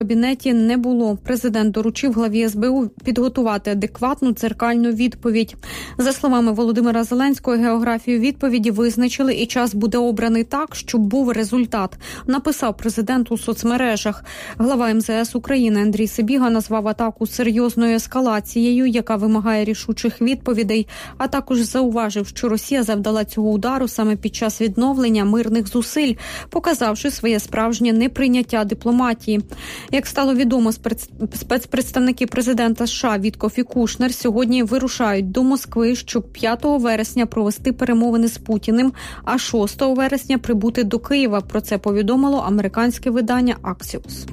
В кабінеті не було. Президент доручив главі СБУ підготувати адекватну дзеркальну відповідь. За словами Володимира Зеленського, географію відповіді визначили і час буде обраний так, щоб був результат, написав президент у соцмережах. Глава МЗС України Андрій Сибіга назвав атаку серйозною ескалацією, яка вимагає рішучих відповідей, а також зауважив, що Росія завдала цього удару саме під час відновлення мирних зусиль, показавши своє справжнє неприйняття дипломатії. Як стало відомо, спецпредставники президента США Віткоф і Кушнер сьогодні вирушають до Москви, щоб 5 вересня провести перемовини з Путіним, а 6 вересня прибути до Києва. Про це повідомило американське видання Axios.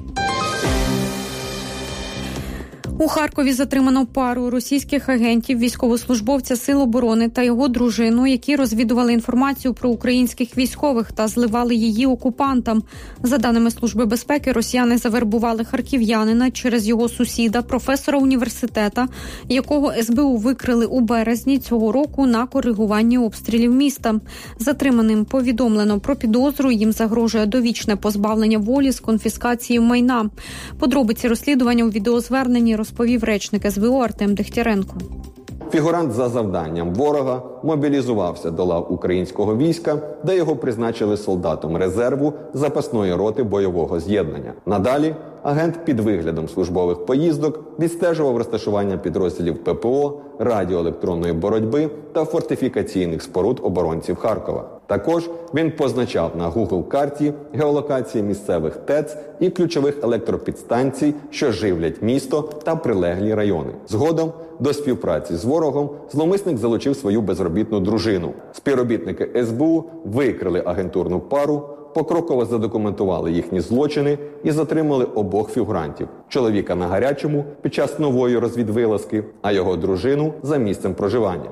У Харкові затримано пару російських агентів, військовослужбовця Сил оборони та його дружину, які розвідували інформацію про українських військових та зливали її окупантам. За даними Служби безпеки, росіяни завербували харків'янина через його сусіда, професора університету, якого СБУ викрили у березні цього року на коригуванні обстрілів міста. Затриманим повідомлено про підозру, їм загрожує довічне позбавлення волі з конфіскацією майна. Подробиці розслідування у відеозверненні розповів речник СБУ Артем Дегтяренко. Фігурант за завданням ворога мобілізувався до лав українського війська, де його призначили солдатом резерву запасної роти бойового з'єднання. Надалі агент під виглядом службових поїздок відстежував розташування підрозділів ППО, радіоелектронної боротьби та фортифікаційних споруд оборонців Харкова. Також він позначав на Google-карті геолокації місцевих ТЕЦ і ключових електропідстанцій, що живлять місто та прилеглі райони. Згодом до співпраці з ворогом зловмисник залучив свою безробітну дружину. Співробітники СБУ викрили агентурну пару, покроково задокументували їхні злочини і затримали обох фігурантів. Чоловіка на гарячому під час нової розвідвилазки, а його дружину за місцем проживання.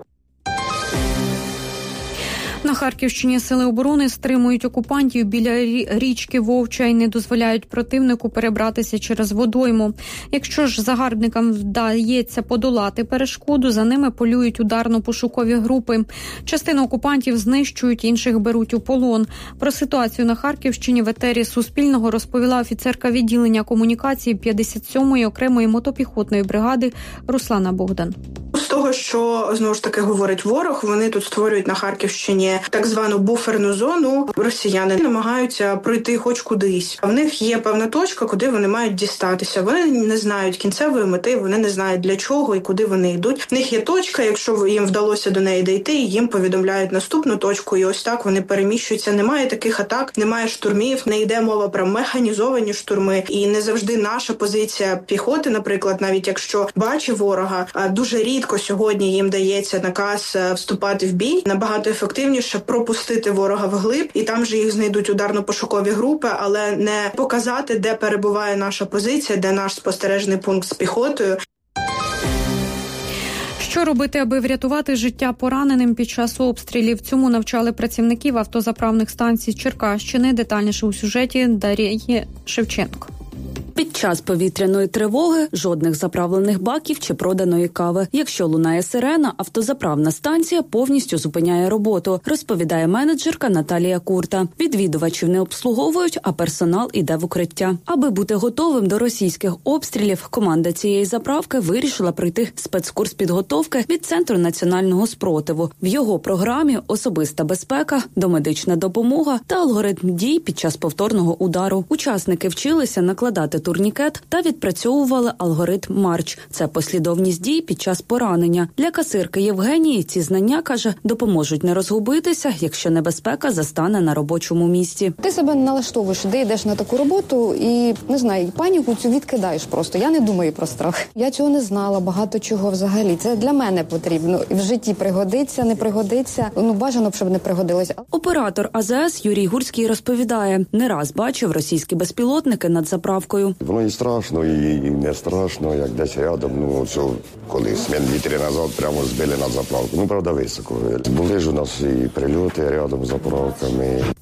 На Харківщині Сили оборони стримують окупантів біля річки Вовча і не дозволяють противнику перебратися через водойму. Якщо ж загарбникам вдається подолати перешкоду, за ними полюють ударно-пошукові групи. Частину окупантів знищують, інших беруть у полон. Про ситуацію на Харківщині в етері Суспільного розповіла офіцерка відділення комунікації 57-ї окремої мотопіхотної бригади Руслана Богдан. З того, що, знову ж таки, говорить ворог, вони тут створюють на Харківщині так звану буферну зону. Росіяни намагаються пройти хоч кудись. В них є певна точка, куди вони мають дістатися. Вони не знають кінцевої мети, вони не знають для чого і куди вони йдуть. В них є точка, якщо їм вдалося до неї дійти, їм повідомляють наступну точку, і ось так вони переміщуються. Немає таких атак, немає штурмів, не йде мова про механізовані штурми. І не завжди наша позиція піхоти, наприклад, навіть якщо бачить ворога, дуже рідко сьогодні їм дається наказ вступати в бій. Набагато ефективніше пропустити ворога вглиб, і там же їх знайдуть ударно-пошукові групи, але не показати, де перебуває наша позиція, де наш спостережний пункт з піхотою. Що робити, аби врятувати життя пораненим під час обстрілів? Цьому навчали працівників автозаправних станцій Черкащини. Детальніше у сюжеті Дар'ї Шевченко. Під час повітряної тривоги жодних заправлених баків чи проданої кави. Якщо лунає сирена, автозаправна станція повністю зупиняє роботу, розповідає менеджерка Наталія Курта. Відвідувачів не обслуговують, а персонал іде в укриття. Аби бути готовим до російських обстрілів, команда цієї заправки вирішила пройти спецкурс підготовки від Центру національного спротиву. В його програмі особиста безпека, домедична допомога та алгоритм дій під час повторного удару. Учасники вчилися накладати турнікет та відпрацьовували алгоритм Марч. Це послідовність дій під час поранення. Для касирки Євгенії ці знання, каже, допоможуть не розгубитися, якщо небезпека застане на робочому місці. Ти себе налаштовуєш, де йдеш на таку роботу і, не знаю, паніку цю відкидаєш просто. Я не думаю про страх. Я цього не знала, багато чого взагалі. Це для мене потрібно. В житті пригодиться, не пригодиться. Бажано б, щоб не пригодилося. Оператор АЗС Юрій Гурський розповідає, не раз бачив російські безпілотники над заправкою. Воно і страшно, і не страшно, як десь рядом. Колись мен 2-3 назад прямо збили над заправку. Правда, високо. Були ж у нас і прильоти рядом з заправками.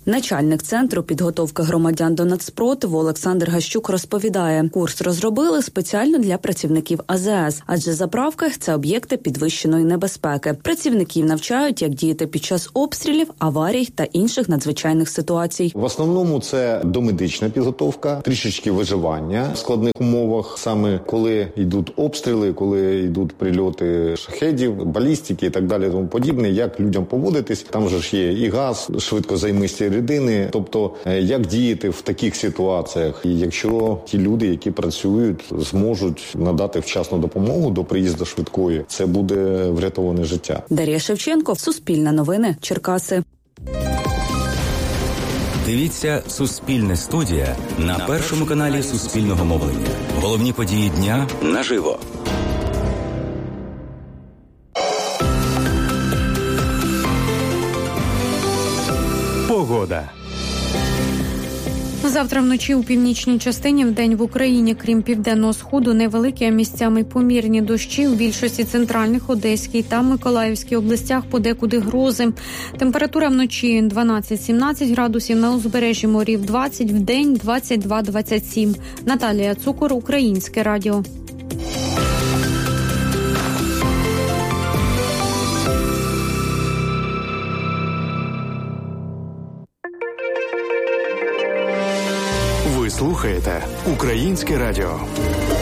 Начальник Центру підготовки громадян до нацспротиву Олександр Гащук розповідає, курс розробили спеціально для працівників АЗС, адже заправки – це об'єкти підвищеної небезпеки. Працівників навчають, як діяти під час обстрілів, аварій та інших надзвичайних ситуацій. В основному це домедична підготовка, трішечки виживання в складних умовах, саме коли йдуть обстріли, коли йдуть прильоти шахедів, балістики і так далі, тому подібне, як людям поводитись. Там же ж є і газ, швидкозаймисті рідини, тобто як діяти в таких ситуаціях. І якщо ті люди, які працюють, зможуть надати вчасну допомогу до приїзду швидкої, це буде врятоване життя. Дар'я Шевченко, Суспільне новини, Черкаси. Дивіться «Суспільне студія» на першому каналі Суспільного мовлення. Головні події дня наживо. Погода. Завтра вночі у північній частині, вдень в Україні, крім південного сходу, невеликі, а місцями помірні дощі. У більшості центральних, Одеській та Миколаївській областях подекуди грози. Температура вночі 12-17 градусів, на узбережжі морів 20, вдень 22-27. Наталія Цукор, Українське радіо. Ви слухаєте Українське радіо.